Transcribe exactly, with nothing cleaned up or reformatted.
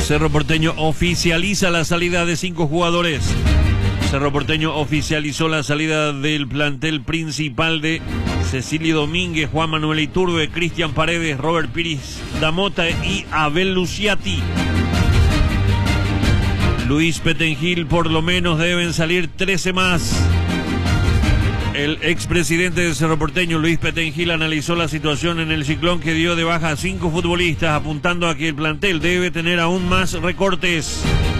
Cerro Porteño oficializa la salida de cinco jugadores. Cerro Porteño oficializó la salida del plantel principal de Cecilio Domínguez, Juan Manuel Iturbe, Cristian Paredes, Robert Piris Damota y Abel Luciati. Luis Petengil, por lo menos deben salir trece más. El expresidente de Cerro Porteño, Luis Petengil, analizó la situación en el Ciclón, que dio de baja a cinco futbolistas, apuntando a que el plantel debe tener aún más recortes.